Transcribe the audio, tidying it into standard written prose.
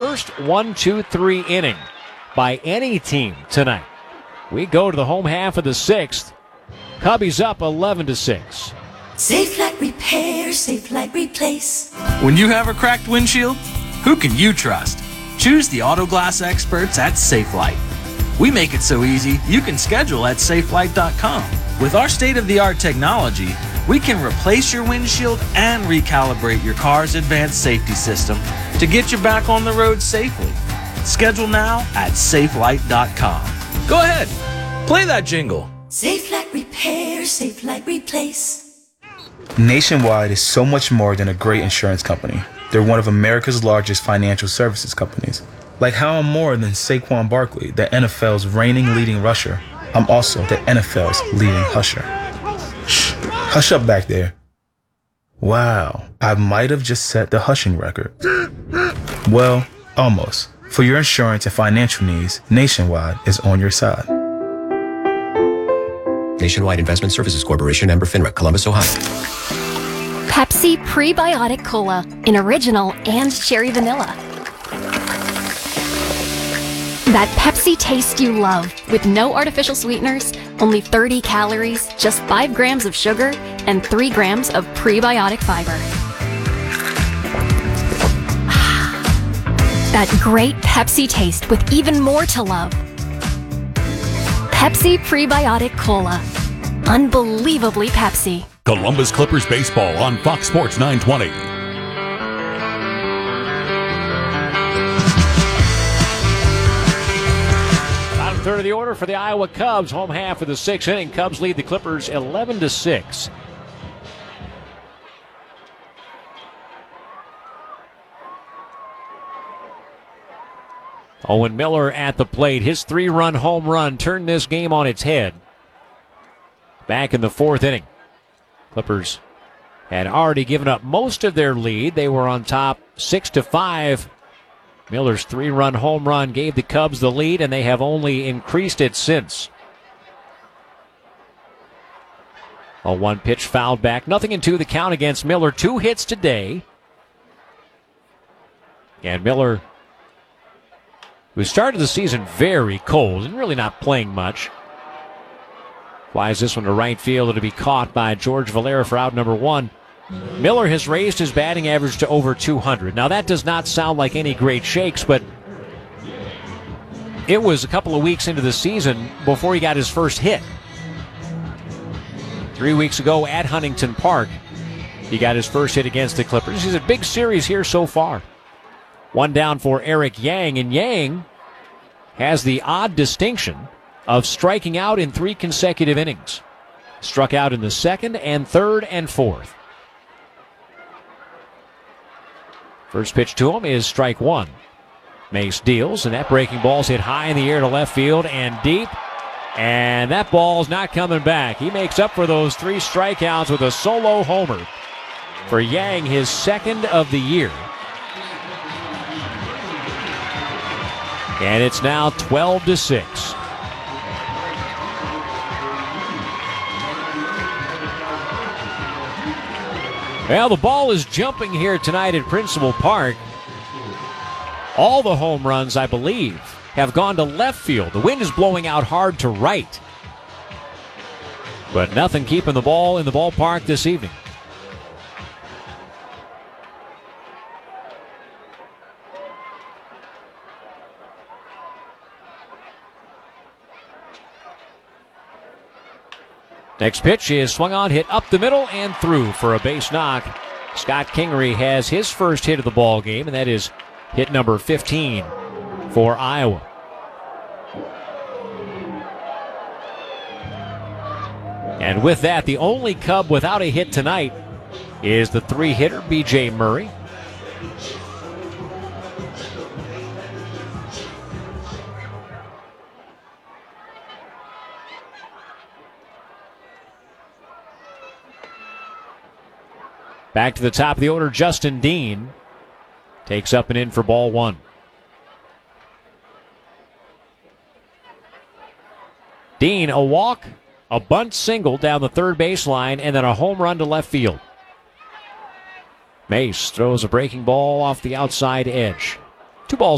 first 1-2-3 inning by any team tonight. We go to the home half of the sixth. Cubbies up 11-6. Safelite Repair, Safelite Replace. When you have a cracked windshield, who can you trust? Choose the auto glass experts at Safelite. We make it so easy you can schedule at safelite.com. With our state-of-the-art technology, we can replace your windshield and recalibrate your car's advanced safety system to get you back on the road safely. Schedule now at safelite.com. Go ahead, play that jingle. Safelite Repair, Safelite Replace. Nationwide is so much more than a great insurance company. They're one of America's largest financial services companies. Like how I'm more than Saquon Barkley, the NFL's reigning leading rusher. I'm also the NFL's leading husher. Shh, hush up back there. Wow, I might have just set the hushing record. Well, almost. For your insurance and financial needs, Nationwide is on your side. Nationwide Investment Services Corporation, member FINRA, Columbus, Ohio. Pepsi Prebiotic Cola in original and cherry vanilla. That Pepsi taste you love with no artificial sweeteners, only 30 calories, just 5 grams of sugar, and 3 grams of prebiotic fiber. That great Pepsi taste with even more to love. Pepsi Prebiotic Cola. Unbelievably Pepsi. Columbus Clippers baseball on Fox Sports 920. Bottom third of the order for the Iowa Cubs. Home half of the sixth inning. Cubs lead the Clippers 11-6. Owen Miller at the plate. His 3-run home run turned this game on its head. Back in the fourth inning. Clippers had already given up most of their lead. They were on top 6-5. Miller's 3-run home run gave the Cubs the lead, and they have only increased it since. A 1-pitch fouled back. 0-2 the count against Miller. 2 hits today. And Miller, who started the season very cold and really not playing much, flies this one to right field. It'll be caught by George Valera for out number 1. Miller has raised his batting average to over 200. Now, that does not sound like any great shakes, but it was a couple of weeks into the season before he got his first hit. 3 weeks ago at Huntington Park, he got his first hit against the Clippers. He's a big series here so far. 1 down for Eric Yang, and Yang has the odd distinction of striking out in 3 consecutive innings. Struck out in the second and third and fourth. First pitch to him is strike 1. Mace deals, and that breaking ball's hit high in the air to left field and deep. And that ball's not coming back. He makes up for those 3 strikeouts with a solo homer. For Yang, his second of the year. And it's now 12-6. Well, the ball is jumping here tonight at Principal Park. All the home runs, I believe, have gone to left field. The wind is blowing out hard to right. But nothing keeping the ball in the ballpark this evening. Next pitch is swung on, hit up the middle, and through for a base knock. Scott Kingery has his first hit of the ball game, and that is hit number 15 for Iowa. And with that, the only Cub without a hit tonight is the 3-hitter, B.J. Murray. Back to the top of the order, Justin Dean takes up and in for ball 1. Dean, a walk, a bunt single down the third baseline, and then a home run to left field. Mace throws a breaking ball off the outside edge. 2 balls.